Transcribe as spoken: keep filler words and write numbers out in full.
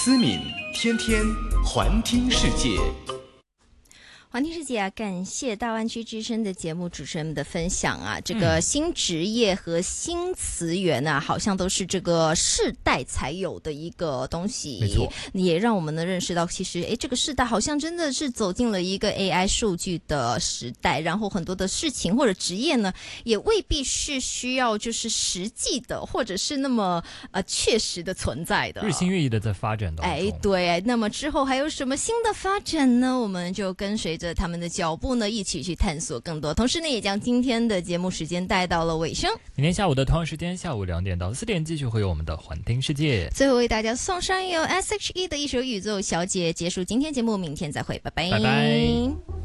思敏天天环听世界。 环听世界啊，感谢大湾区之声的节目主持人们的分享啊。这个新职业和新词源啊，好像都是这个世代才有的一个东西。 没错， 也让我们呢认识到，其实诶，这个世代好像真的是走进了一个 A I 数据的时代，然后很多的事情或者职业呢，也未必是需要就是实际的，或者是那么呃确实的存在的。 日新月异的在发展当中。 哎，对，那么之后还有什么新的发展呢？我们就跟随着他们的脚步呢，一起去探索更多。同时呢，也将今天的节目时间带到了尾声。 明天下午的同样时间，下午两点到四点，继续会有我们的环听世界。 最后为大家送上由 S H E 的一首《宇宙小姐》，结束今天节目，明天再会，拜拜。 拜拜。